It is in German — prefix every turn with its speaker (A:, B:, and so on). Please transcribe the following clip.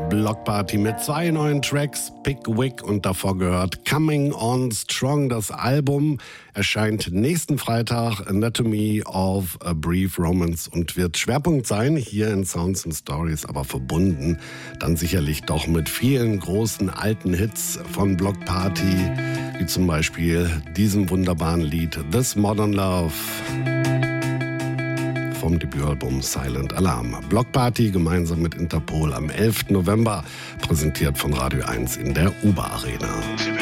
A: Block Party mit 2 neuen Tracks, Pickwick und davor gehört Coming On Strong. Das Album erscheint nächsten Freitag, Anatomy of a Brief Romance, und wird Schwerpunkt sein hier in Sounds and Stories, aber verbunden dann sicherlich doch mit vielen großen alten Hits von Block Party, wie zum Beispiel diesem wunderbaren Lied This Modern Love vom Debütalbum Silent Alarm. Block Party gemeinsam mit Interpol am 11. November, präsentiert von Radio 1 in der Uber Arena.